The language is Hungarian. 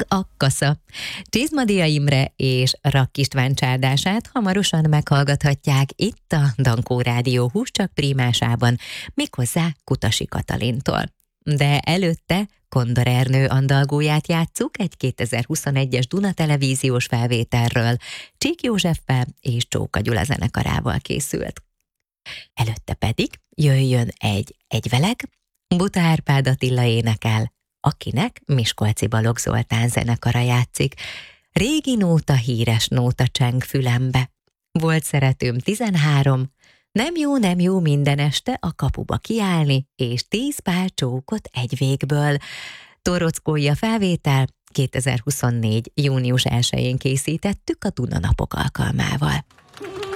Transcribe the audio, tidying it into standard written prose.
Akkasza. Csizmadia Imre és Rakk István csárdását hamarosan meghallgathatják itt a Dankó Rádió Húscsak prímásában, méghozzá Kutasi Katalintól. De előtte Kondor Ernő andalgóját játsszuk egy 2021-es Duna televíziós felvételről, Csík Józseffel és Csóka Gyula zenekarával készült. Előtte pedig jöjjön egy egyveleg, Buta Árpád Attila énekel, akinek Miskolci Balogh Zoltán zenekara játszik. Régi nóta, híres nóta cseng fülembe. Volt szeretőm 13, nem jó minden este a kapuba kiállni, és 10 pár csókot egy végből. Torockója felvétel 2024. június 1-én készítettük a Duna napok alkalmával.